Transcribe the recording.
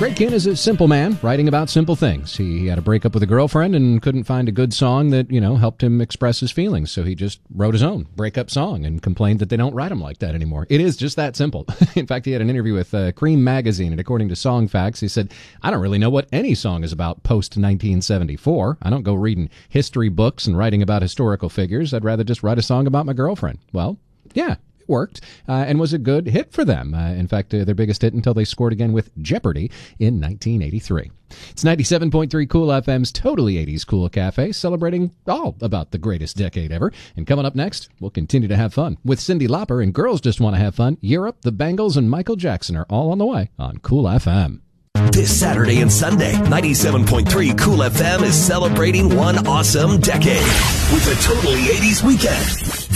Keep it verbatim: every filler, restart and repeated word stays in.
Greg Kihn is a simple man writing about simple things. He had a breakup with a girlfriend and couldn't find a good song that, you know, helped him express his feelings. So he just wrote his own breakup song and complained that they don't write them like that anymore. It is just that simple. In fact, he had an interview with uh, Cream Magazine, and according to Song Facts, he said, I don't really know what any song is about post nineteen seventy-four. I don't go reading history books and writing about historical figures. I'd rather just write a song about my girlfriend. Well, yeah. Worked uh, and was a good hit for them. Uh, in fact, uh, their biggest hit until they scored again with Jeopardy in nineteen eighty-three. It's ninety-seven point three Cool F M's Totally eighties Cool Cafe, celebrating all about the greatest decade ever. And coming up next, we'll continue to have fun with Cyndi Lauper and Girls Just Want to Have Fun. Europe, the Bangles, and Michael Jackson are all on the way on Cool F M. This Saturday and Sunday, ninety-seven point three Cool F M is celebrating one awesome decade with the Totally eighties Weekend.